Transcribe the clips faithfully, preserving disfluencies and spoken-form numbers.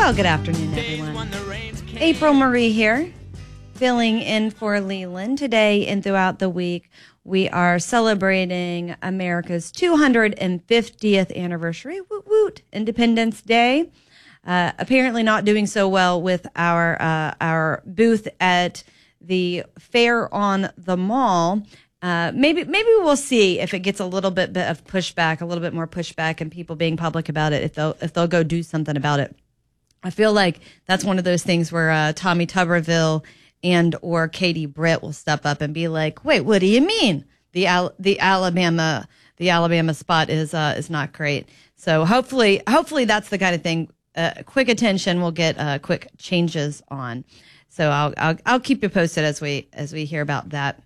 Well, good afternoon, everyone. April Marie here, filling in for Leland. Today and throughout the week, we are celebrating America's two hundred fiftieth anniversary, woot woot, Independence Day. Uh, apparently not doing so well with our uh, our booth at the fair on the mall. Uh, maybe maybe we'll see if it gets a little bit of pushback, a little bit more pushback, and people being public about it. If they'll if they'll go do something about it. I feel like that's one of those things where uh, Tommy Tuberville and or Katie Britt will step up and be like, "Wait, what do you mean? The Al- the Alabama the Alabama spot is uh, is not great." So hopefully hopefully that's the kind of thing. Uh, quick attention will get uh, quick changes on. So I'll, I'll I'll keep you posted as we as we hear about that.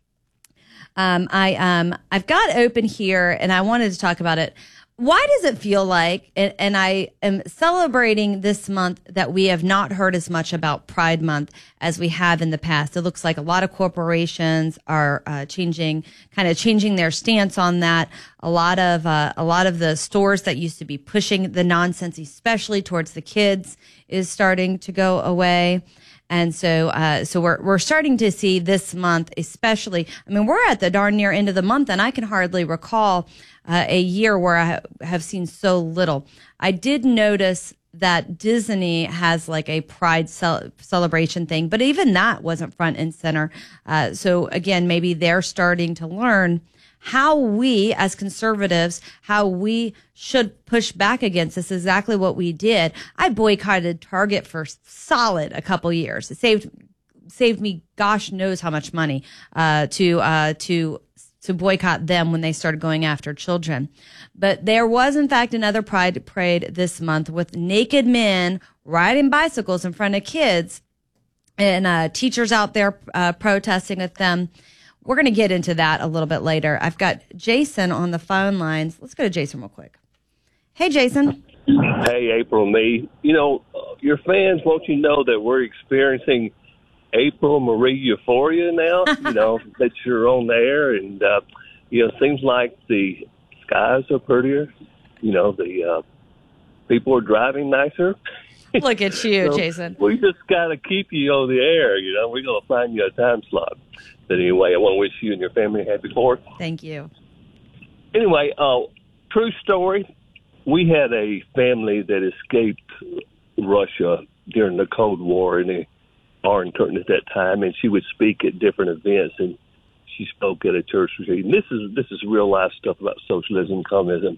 Um, I um I've got open here, and I wanted to talk about it. Why does it feel like, and, and I am celebrating this month, that we have not heard as much about Pride Month as we have in the past? It looks like a lot of corporations are uh, changing, kind of changing their stance on that. A lot of uh, a lot of the stores that used to be pushing the nonsense, especially towards the kids, is starting to go away. And so, uh, so we're, we're starting to see this month, especially, I mean, we're at the darn near end of the month, and I can hardly recall uh, a year where I ha- have seen so little. I did notice that Disney has like a pride cel- celebration thing, but even that wasn't front and center. Uh, so again, maybe they're starting to learn how we as conservatives, how we should push back against this. Exactly what we did. I boycotted Target for solid a couple years. It saved saved me gosh knows how much money uh, to uh, to to boycott them when they started going after children. But there was in fact another Pride parade this month with naked men riding bicycles in front of kids, and uh, teachers out there uh, protesting with them. We're going to get into that a little bit later. I've got Jason on the phone lines. Let's go to Jason real quick. Hey, Jason. Hey, April, me. You know, uh, your fans want you to know that we're experiencing April Marie euphoria now, you know, that you're on the air. And, uh, you know, it seems like the skies are prettier. You know, the uh, people are driving nicer. Look at you, so Jason. We just got to keep you on the air, you know. We're going to find you a time slot. But anyway, I want to wish you and your family a happy Fourth. Thank you. Anyway, uh, true story. We had a family that escaped Russia during the Cold War in the Iron Curtain at that time, and she would speak at different events, and she spoke at a church retreat. And this is this is real life stuff about socialism, communism.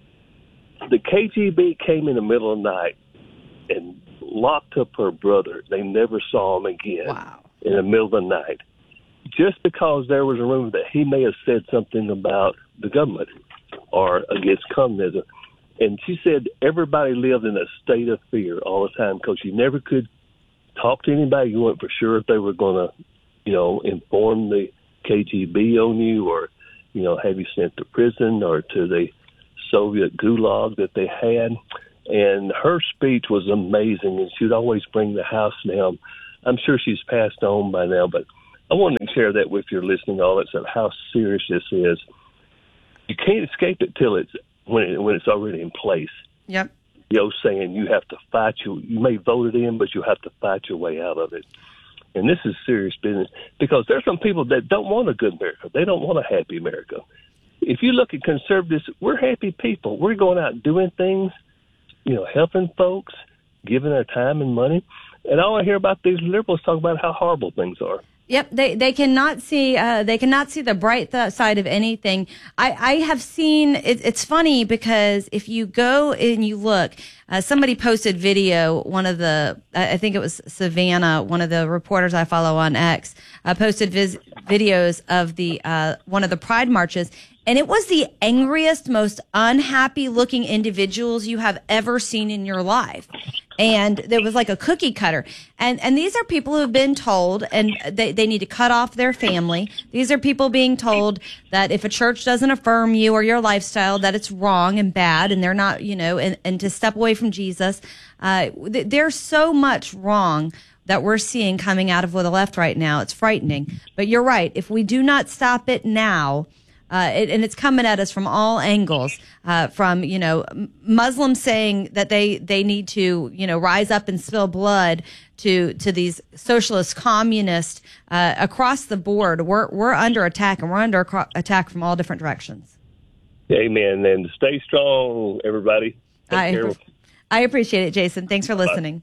The K G B came in the middle of the night and locked up her brother. They never saw him again. Wow. In the middle of the night, just because there was a rumor that he may have said something about the government or against communism. And she said everybody lived in a state of fear all the time because you never could talk to anybody. You weren't for sure if they were going to, you know, inform the K G B on you or, you know, have you sent to prison or to the Soviet gulag that they had. And her speech was amazing, and she'd always bring the house down. I'm sure she's passed on by now, but I wanted to share that with your listening audience of how serious this is. You can't escape it till it's when it, when it's already in place. Yep. You know, saying you have to fight you. You may vote it in, but you have to fight your way out of it. And this is serious business because there's some people that don't want a good America. They don't want a happy America. If you look at conservatives, we're happy people. We're going out doing things, you know, helping folks, giving our time and money. And all I hear about these liberals talk about how horrible things are. Yep, they they cannot see uh, they cannot see the bright th- side of anything. I, I have seen it, it's funny because if you go and you look, uh, somebody posted video. One of the I think it was Savannah, one of the reporters I follow on X, uh, posted vis- videos of the uh, one of the Pride marches. And it was the angriest, most unhappy looking individuals you have ever seen in your life. And there was like a cookie cutter. And and these are people who have been told, and they, they need to cut off their family. These are people being told that if a church doesn't affirm you or your lifestyle, that it's wrong and bad, and they're not, you know, and, and to step away from Jesus. Uh, th- there's so much wrong that we're seeing coming out of the left right now. It's frightening. But you're right. If we do not stop it now, Uh, it, and it's coming at us from all angles, uh, from, you know, Muslims saying that they, they need to, you know, rise up and spill blood to, to these socialist communists, uh, across the board. We're, we're under attack, and we're under attack from all different directions. Amen. And stay strong, everybody. Take I, care. I appreciate it, Jason. Thanks for listening.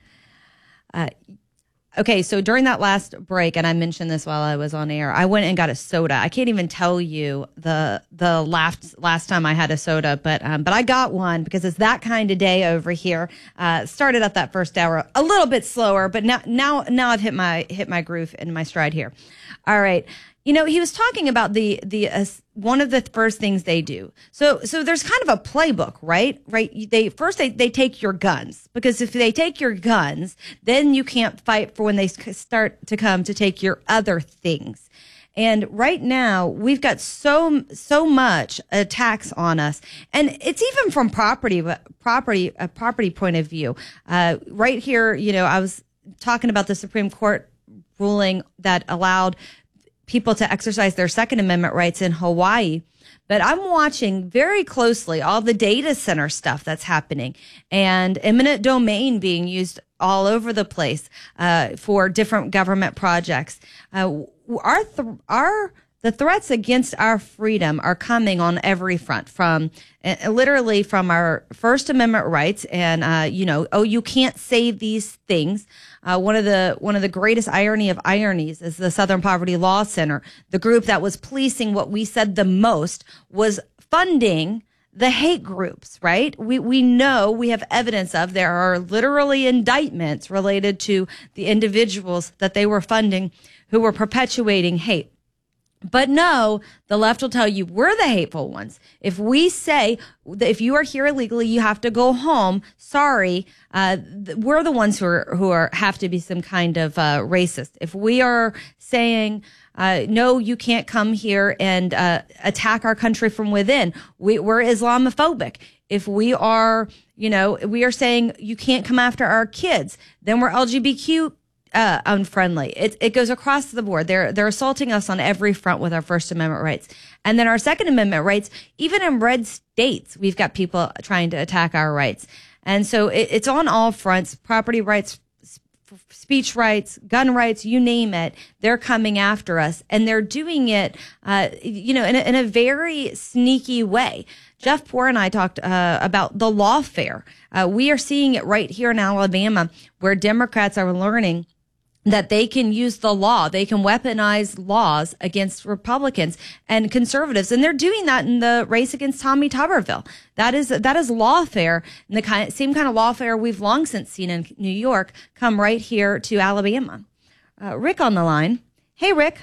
Uh, Okay, so during that last break, and I mentioned this while I was on air, I went and got a soda. I can't even tell you the the last last time I had a soda, but um, but I got one because it's that kind of day over here. Uh, started up that first hour a little bit slower, but now now now I've hit my hit my groove and my stride here. All right. You know, he was talking about the the uh, one of the first things they do. So so there's kind of a playbook, right? Right. They first they, they take your guns, because if they take your guns, then you can't fight for when they start to come to take your other things. And right now we've got so so much attacks on us, and it's even from property property a property point of view. Uh, right here, you know, I was talking about the Supreme Court ruling that allowed people to exercise their Second Amendment rights in Hawaii. But I'm watching very closely all the data center stuff that's happening, and eminent domain being used all over the place uh, for different government projects. Uh, our th- our the threats against our freedom are coming on every front, from uh, literally from our First Amendment rights, and uh, you know, oh, you can't say these things. Uh, one of the one of the greatest irony of ironies is the Southern Poverty Law Center, the group that was policing what we said the most, was funding the hate groups, right? We we know, we have evidence of, there are literally indictments related to the individuals that they were funding who were perpetuating hate. But no, the left will tell you we're the hateful ones. If we say that if you are here illegally, you have to go home. Sorry, uh, th- we're the ones who are who are have to be some kind of uh, racist. If we are saying uh, no, you can't come here and uh, attack our country from within, we, we're Islamophobic. If we are, you know, we are saying you can't come after our kids, then we're L G B T Q. Uh, unfriendly. It it goes across the board. They're they're assaulting us on every front with our First Amendment rights, and then our Second Amendment rights. Even in red states, we've got people trying to attack our rights, and so it, it's on all fronts: property rights, sp- speech rights, gun rights, you name it. They're coming after us, and they're doing it, uh, you know, in a, in a very sneaky way. Jeff Poore and I talked uh, about the lawfare. Uh, we are seeing it right here in Alabama, where Democrats are learning that they can use the law, they can weaponize laws against Republicans and conservatives, and they're doing that in the race against Tommy Tuberville. That is that is lawfare, and the kind same kind of lawfare we've long since seen in New York come right here to Alabama. Uh, Rick on the line. Hey, Rick.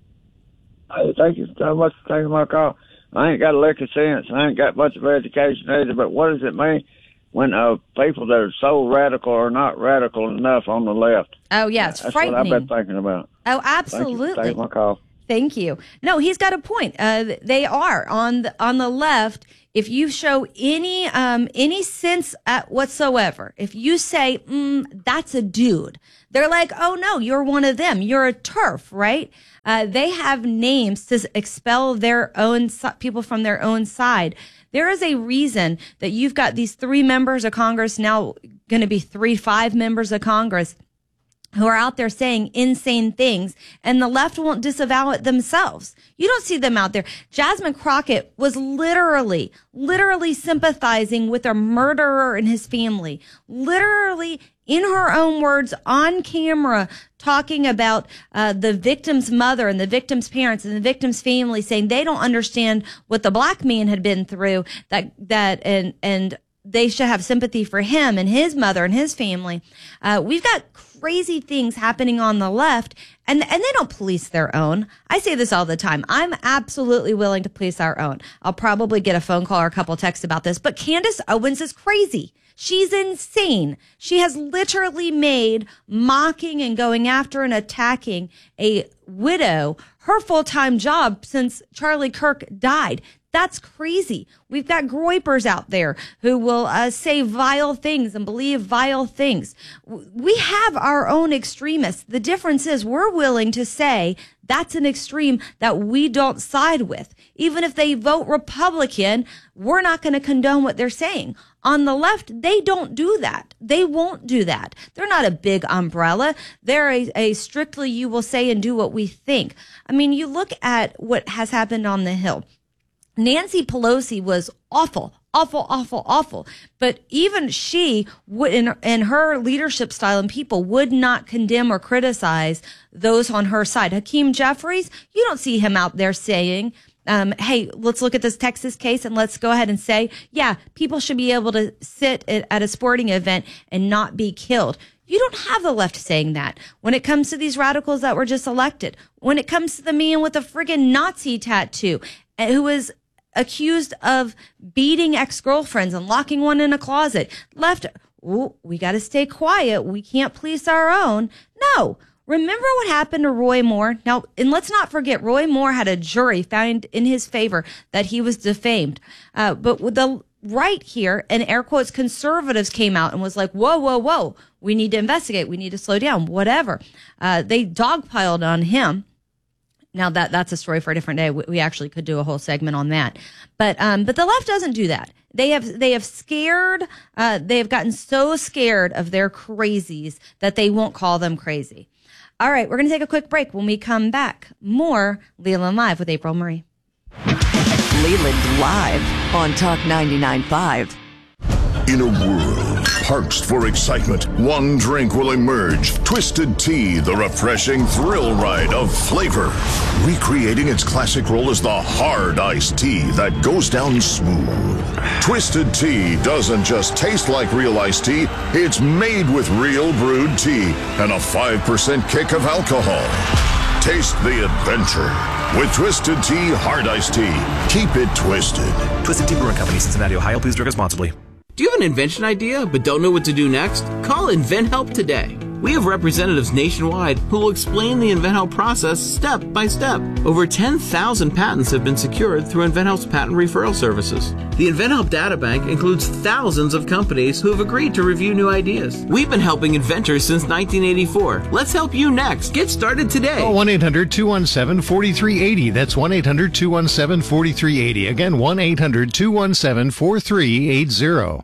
Hey, thank you so much for taking my call. I ain't got a lick of sense. I ain't got much of education either. But what does it mean when uh, people that are so radical are not radical enough on the left? Oh, yeah, it's That's frightening. That's what I've been thinking about. Oh, absolutely. Thank you for taking my call. Thank you. No, he's got a point. Uh, they are on the, on the left. If you show any um, any sense at whatsoever, if you say, mm, that's a dude, they're like, oh, no, you're one of them. You're a turf, right? Uh, they have names to expel their own people from their own side. There is a reason that you've got these three members of Congress, now going to be three, five members of Congress, who are out there saying insane things, and the left won't disavow it themselves. You don't see them out there. Jasmine Crockett was literally, literally sympathizing with a murderer and his family, literally in her own words on camera, talking about uh, the victim's mother and the victim's parents and the victim's family, saying they don't understand what the black man had been through, that, that, and, and, they should have sympathy for him and his mother and his family. Uh, we've got crazy things happening on the left, and and they don't police their own. I say this all the time. I'm absolutely willing to police our own. I'll probably get a phone call or a couple texts about this, but Candace Owens is crazy. She's insane. She has literally made mocking and going after and attacking a widow her full-time job since Charlie Kirk died. That's crazy. We've got groypers out there who will uh, say vile things and believe vile things. We have our own extremists. The difference is we're willing to say That's an extreme that we don't side with. Even if they vote Republican, we're not going to condone what they're saying. On the left, they don't do that. They won't do that. They're not a big umbrella. They're a, a strictly you will say and do what we think. I mean, you look at what has happened on the Hill. Nancy Pelosi was awful, awful, awful, awful. But even she would, in, in her leadership style and people, would not condemn or criticize those on her side. Hakeem Jeffries, you don't see him out there saying, um, hey, let's look at this Texas case and let's go ahead and say, yeah, people should be able to sit at, at a sporting event and not be killed. You don't have the left saying that. When it comes to these radicals that were just elected, when it comes to the man with a friggin' Nazi tattoo, who was accused of beating ex-girlfriends and locking one in a closet, left, ooh, we got to stay quiet. We can't police our own. No. Remember what happened to Roy Moore? Now, and let's not forget, Roy Moore had a jury found in his favor that he was defamed. Uh, but with the right here, and air quotes, conservatives came out and was like, whoa, whoa, whoa, we need to investigate. We need to slow down, whatever. Uh, they dogpiled on him. Now that that's a story for a different day. We actually could do a whole segment on that, but um, but the left doesn't do that. They have they have scared. Uh, they have gotten so scared of their crazies that they won't call them crazy. All right, we're going to take a quick break. When we come back, more Leland Live with April Marie. Leland Live on Talk ninety-nine point five. In a world parched for excitement, one drink will emerge. Twisted Tea, the refreshing thrill ride of flavor. Recreating its classic role as the hard iced tea that goes down smooth. Twisted Tea doesn't just taste like real iced tea, it's made with real brewed tea and a five percent kick of alcohol. Taste the adventure with Twisted Tea Hard Iced Tea. Keep it twisted. Twisted Tea Brewing Company, Cincinnati, Ohio. Please drink responsibly. Do you have an invention idea but don't know what to do next? Call InventHelp today. We have representatives nationwide who will explain the InventHelp process step by step. Over ten thousand patents have been secured through InventHelp's patent referral services. The InventHelp data bank includes thousands of companies who have agreed to review new ideas. We've been helping inventors since nineteen eighty-four. Let's help you next. Get started today. Call one eight hundred two one seven four three eight zero. That's one eight hundred two one seven four three eight zero. Again, one eight hundred two one seven four three eight zero.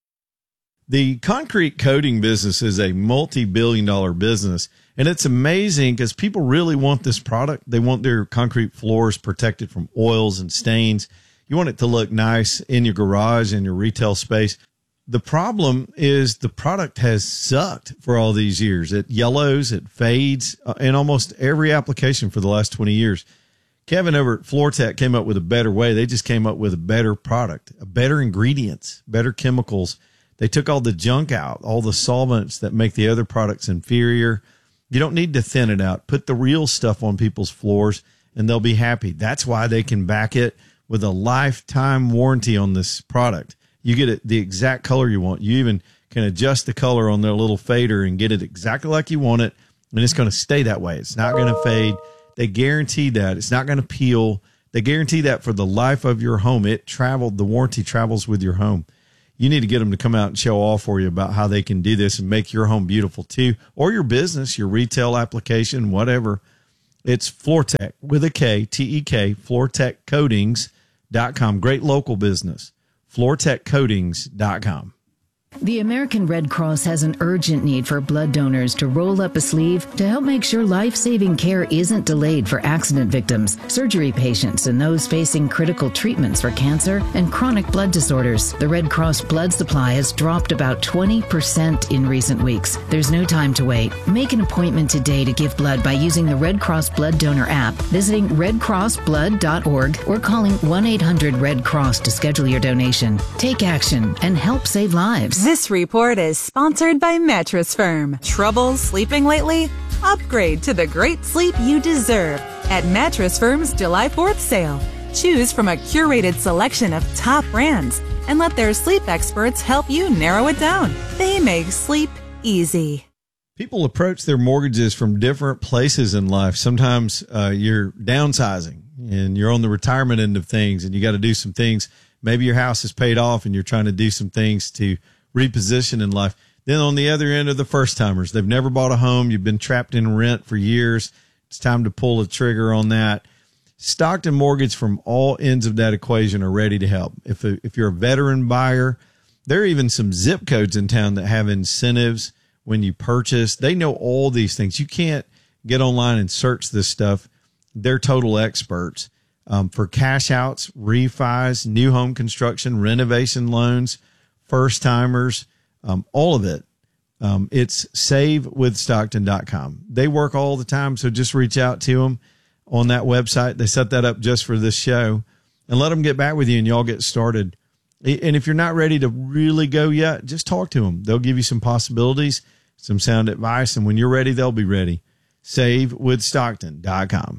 The concrete coating business is a multi-billion dollar business, and it's amazing because people really want this product. They want their concrete floors protected from oils and stains. You want it to look nice in your garage, in your retail space. The problem is the product has sucked for all these years. It yellows, it fades uh, in almost every application for the last twenty years. Kevin over at FloorTech came up with a better way. They just came up with a better product, a better ingredients, better chemicals. They took all the junk out, all the solvents that make the other products inferior. You don't need to thin it out. Put the real stuff on people's floors and they'll be happy. That's why they can back it with a lifetime warranty on this product. You get it the exact color you want. You even can adjust the color on their little fader and get it exactly like you want it. And it's going to stay that way. It's not going to fade. They guarantee that. It's not going to peel. They guarantee that for the life of your home. It traveled. The warranty travels with your home. You need to get them to come out and show off for you about how they can do this and make your home beautiful too, or your business, your retail application, whatever. It's FloorTech with a K, T E K, floor tech coatings dot com. Great local business, floor tech coatings dot com. The American Red Cross has an urgent need for blood donors to roll up a sleeve to help make sure life-saving care isn't delayed for accident victims, surgery patients, and those facing critical treatments for cancer and chronic blood disorders. The Red Cross blood supply has dropped about twenty percent in recent weeks. There's no time to wait. Make an appointment today to give blood by using the Red Cross Blood Donor app, visiting red cross blood dot org, or calling one eight hundred red cross to schedule your donation. Take action and help save lives. This report is sponsored by Mattress Firm. Trouble sleeping lately? Upgrade to the great sleep you deserve at Mattress Firm's July fourth sale. Choose from a curated selection of top brands and let their sleep experts help you narrow it down. They make sleep easy. People approach their mortgages from different places in life. Sometimes uh, you're downsizing and you're on the retirement end of things and you got to do some things. Maybe your house is paid off and you're trying to do some things to reposition in life. Then on the other end of the first timers, they've never bought a home. You've been trapped in rent for years. it's time to pull the trigger on that. Stockton Mortgage, from all ends of that equation, are ready to help. If if you're a veteran buyer, there are even some zip codes in town that have incentives when you purchase. They know all these things. You can't get online and search this stuff. They're total experts um, for cash outs, refis, new home construction, renovation loans, first timers, um, all of it. Um, it's save with stockton dot com. They work all the time, so just reach out to them on that website. They set that up just for this show, and let them get back with you and y'all get started. And if you're not ready to really go yet, just talk to them. They'll give you some possibilities, some sound advice, and when you're ready, they'll be ready. save with stockton dot com.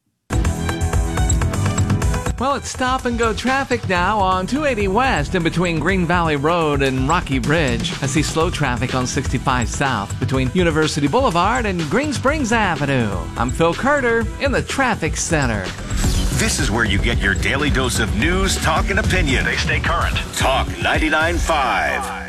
Well, it's stop-and-go traffic now on two eighty West in between Green Valley Road and Rocky Bridge. I see slow traffic on sixty-five South between University Boulevard and Green Springs Avenue. I'm Phil Carter in the Traffic Center. This is where you get your daily dose of news, talk, and opinion. They stay current. Talk ninety-nine point five.